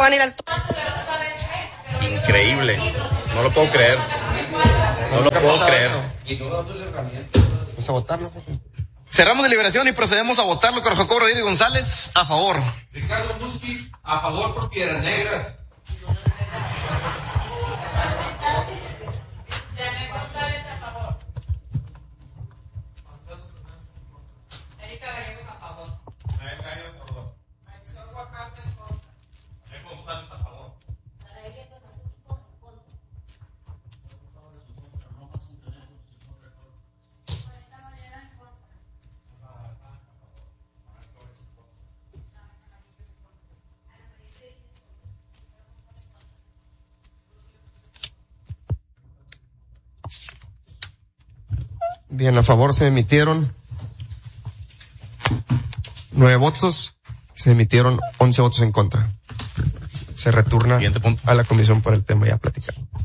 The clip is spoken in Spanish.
van a ir al... Increíble. No lo puedo creer. No lo puedo creer. Vamos a votarlo. Cerramos deliberación y procedemos a votarlo. Jacobo Rodríguez González, a favor. Ricardo Musquiz, a favor por Piedras Negras. Bien, a favor se emitieron 9 votos, se emitieron 11 votos en contra. Se retorna a la comisión por el tema ya platicado.